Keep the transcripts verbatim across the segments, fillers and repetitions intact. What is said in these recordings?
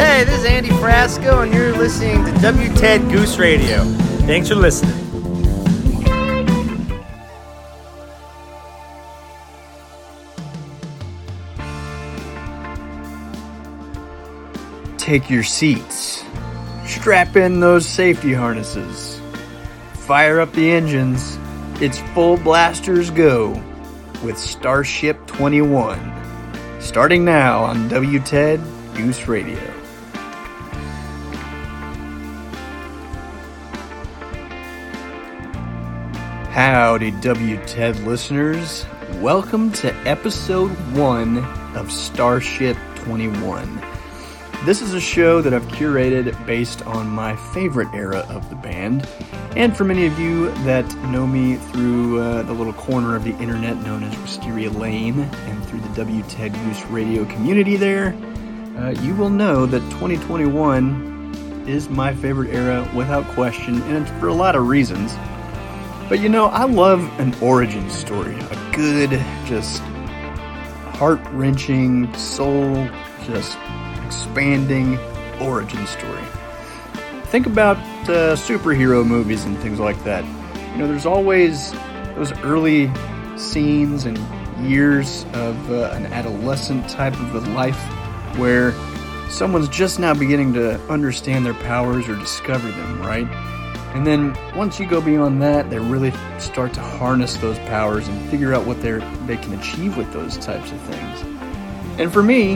Hey, this is Andy Frasco, and you're listening to W T E D Goose Radio. Thanks for listening. Take your seats. Strap in those safety harnesses. Fire up the engines. It's full blasters go with Starship twenty-one. Starting now on W T E D Goose Radio. Howdy, W T E D listeners. Welcome to episode one of Starship twenty-one. This is a show that I've curated based on my favorite era of the band. And for many of you that know me through uh, the little corner of the internet known as Wisteria Lane and through the W T E D Goose Radio community there, uh, you will know that twenty twenty-one is my favorite era without question, and it's for a lot of reasons. But you know, I love an origin story, a good, just heart-wrenching, soul, just expanding origin story. Think about uh, superhero movies and things like that. You know, there's always those early scenes and years of uh, an adolescent type of a life where someone's just now beginning to understand their powers or discover them, right? And then once you go beyond that, they really start to harness those powers and figure out what they're they can achieve with those types of things. And for me,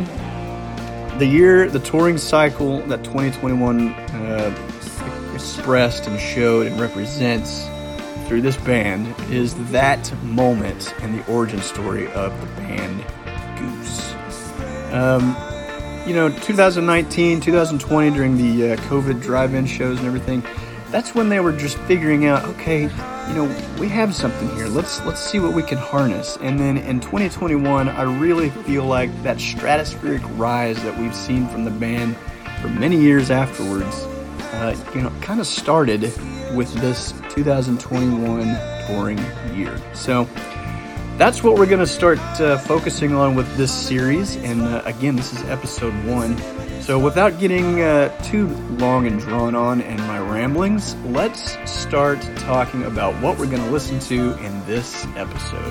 the year, the touring cycle that twenty twenty-one uh, expressed and showed and represents through this band is that moment in the origin story of the band Goose. Um, you know, twenty nineteen, twenty twenty, during the uh, COVID drive-in shows and everything, that's when they were just figuring out, okay, you know, we have something here. Let's let's see what we can harness. And then in twenty twenty-one, I really feel like that stratospheric rise that we've seen from the band for many years afterwards, uh, you know, kind of started with this two thousand twenty-one touring year. So that's what we're going to start uh, focusing on with this series. And uh, again, this is episode one. So without getting uh, too long and drawn on in my ramblings, let's start talking about what we're going to listen to in this episode.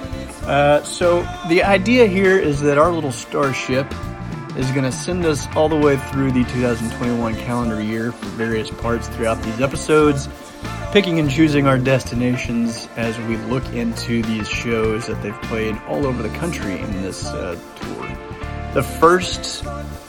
Uh, so the idea here is that our little starship is going to send us all the way through the two thousand twenty-one calendar year for various parts throughout these episodes, picking and choosing our destinations as we look into these shows that they've played all over the country in this uh, tour. The first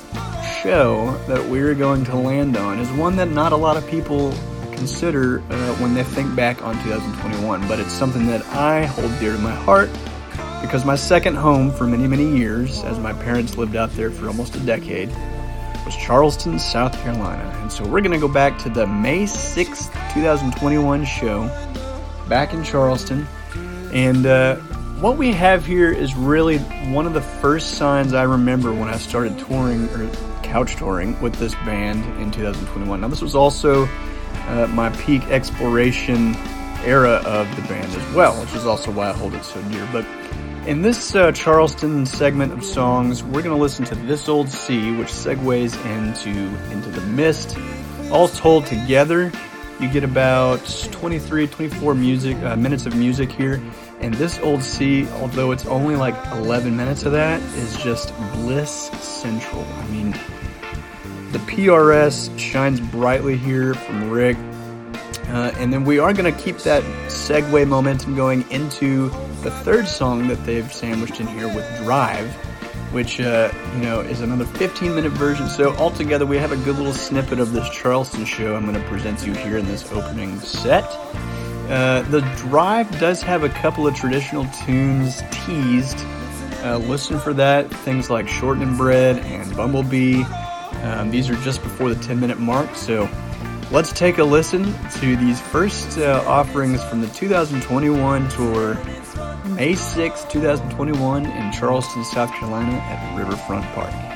show that we're going to land on is one that not a lot of people consider uh, when they think back on two thousand twenty-one, but it's something that I hold dear to my heart because my second home for many, many years, as my parents lived out there for almost a decade, was Charleston, South Carolina. And so we're going to go back to the May sixth, twenty twenty-one show back in Charleston. And uh, what we have here is really one of the first signs I remember when I started touring, or couch touring, with this band in two thousand twenty-one. Now, this was also uh, my peak exploration era of the band as well, which is also why I hold it so dear. But in this uh, Charleston segment of songs, we're going to listen to This Old Sea, which segues into Into the Mist. All told together, you get about twenty-three, twenty-four music uh, minutes of music here. And This Old Sea, although it's only like eleven minutes of that, is just bliss central. I mean, the P R S shines brightly here from Rick. Uh, and then we are going to keep that segue momentum going into the third song that they've sandwiched in here with Drive, which, uh, you know, is another fifteen minute version. So altogether, we have a good little snippet of this Charleston show I'm going to present to you here in this opening set. Uh, the Drive does have a couple of traditional tunes teased. Uh, listen for that. Things like Shortening Bread and Bumblebee. Um, these are just before the ten minute mark. So let's take a listen to these first uh, offerings from the two thousand twenty-one tour, May sixth, twenty twenty-one in Charleston, South Carolina at Riverfront Park.